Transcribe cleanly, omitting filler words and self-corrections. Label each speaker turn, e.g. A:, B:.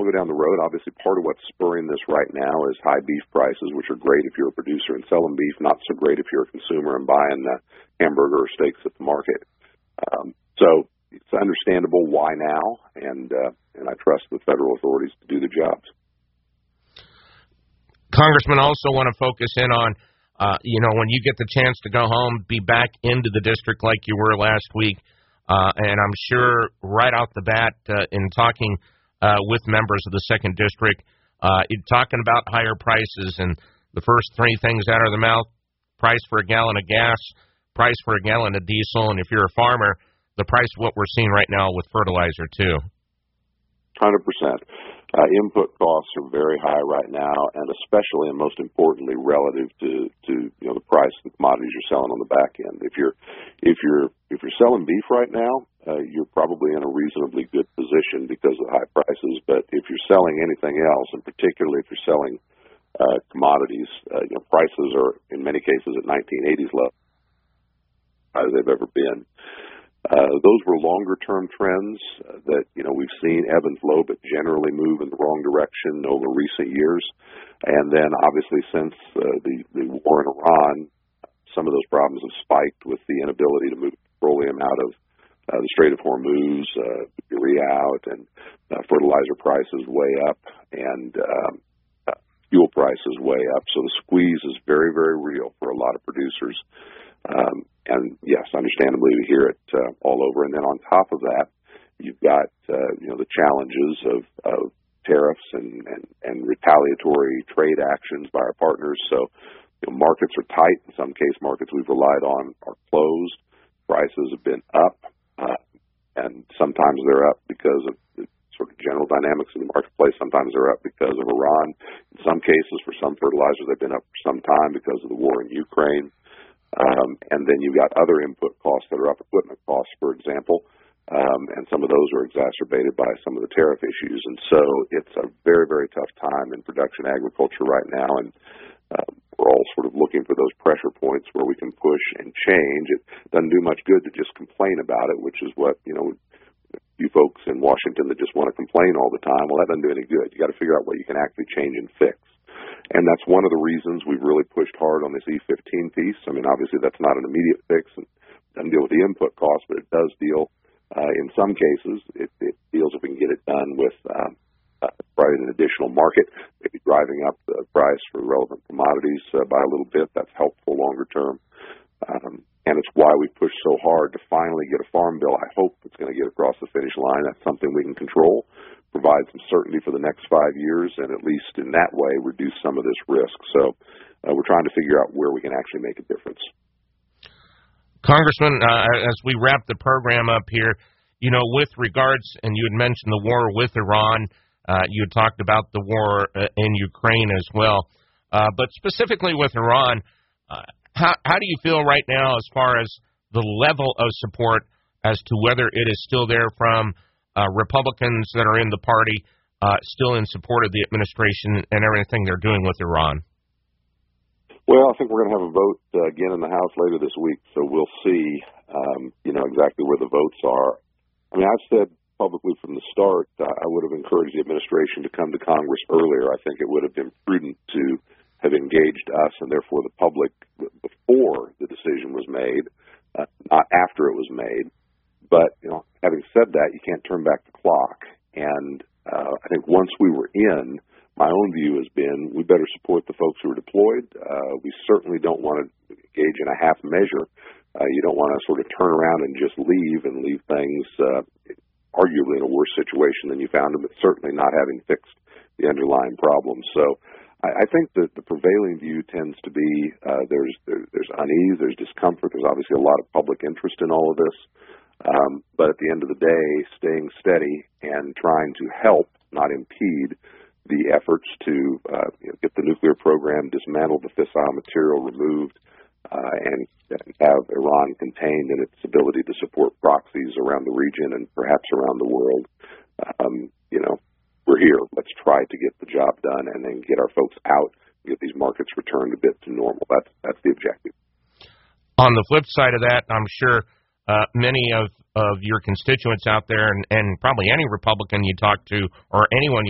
A: go down the road. Obviously, part of what's spurring this right now is high beef prices, which are great if you're a producer and selling beef, not so great if you're a consumer and buying hamburger or steaks at the market. So it's understandable why now, and I trust the federal authorities to do the jobs.
B: Congressman, also want to focus in on, when you get the chance to go home, be back into the district like you were last week, and I'm sure right out the bat in talking with members of the 2nd District, you're talking about higher prices, and the first 3 things out of their mouth: price for a gallon of gas, price for a gallon of diesel, and if you're a farmer, the price of what we're seeing right now with fertilizer, too.
A: 100%. Input costs are very high right now, and especially and most importantly relative to the price of the commodities you're selling on the back end. If you're selling beef right now, you're probably in a reasonably good position because of the high prices. But if you're selling anything else, and particularly if you're selling commodities, prices are in many cases at 1980s level as they've ever been. Those were longer-term trends that, we've seen ebb and flow, but generally move in the wrong direction over recent years. And then, obviously, since the war in Iran, some of those problems have spiked with the inability to move petroleum out of the Strait of Hormuz, urea out, and fertilizer prices way up, and fuel prices way up. So the squeeze is very, very real for a lot of producers. And yes, understandably, we hear it all over. And then on top of that, you've got the challenges of tariffs and retaliatory trade actions by our partners. So markets are tight. In some case, markets we've relied on are closed. Prices have been up, and sometimes they're up because of the sort of general dynamics in the marketplace. Sometimes they're up because of Iran. In some cases, for some fertilizers, they've been up for some time because of the war in Ukraine. And then you've got other input costs that are up, equipment costs, for example, and some of those are exacerbated by some of the tariff issues. And so it's a very, very tough time in production agriculture right now, and we're all sort of looking for those pressure points where we can push and change. It doesn't do much good to just complain about it, which is what, you folks in Washington that just want to complain all the time. Well, that doesn't do any good. You got to figure out what you can actually change and fix. And that's one of the reasons we've really pushed hard on this E15 piece. I mean, obviously that's not an immediate fix and doesn't deal with the input costs, but it does deal, in some cases, it deals if we can get it done with providing an additional market, maybe driving up the price for relevant commodities by a little bit. That's helpful longer term. And it's why we push so hard to finally get a farm bill. I hope it's going to get across the finish line. That's something we can control, provide some certainty for the next 5 years, and at least in that way reduce some of this risk. So we're trying to figure out where we can actually make a difference.
B: Congressman, as we wrap the program up here, with regards, and you had mentioned the war with Iran, you had talked about the war in Ukraine as well, but specifically with Iran, how do you feel right now as far as the level of support as to whether it is still there from Republicans that are in the party still in support of the administration and everything they're doing with Iran?
A: Well, I think we're going to have a vote again in the House later this week, so we'll see, exactly where the votes are. I mean, I've said publicly from the start, I would have encouraged the administration to come to Congress earlier. I think it would have been prudent to have engaged us and therefore the public before the decision was made, not after it was made. But, having said that, you can't turn back the clock. And I think once we were in, my own view has been we better support the folks who are deployed. We certainly don't want to engage in a half measure. You don't want to sort of turn around and just leave things arguably in a worse situation than you found them, but certainly not having fixed the underlying problems. So I think that the prevailing view tends to be there's unease, there's discomfort, there's obviously a lot of public interest in all of this. But at the end of the day, staying steady and trying to help, not impede, the efforts to get the nuclear program dismantled, the fissile material removed, and have Iran contained in its ability to support proxies around the region and perhaps around the world. We're here. Let's try to get the job done and then get our folks out and get these markets returned a bit to normal. That's the objective.
B: On the flip side of that, I'm sure many of your constituents out there and probably any Republican you talk to or anyone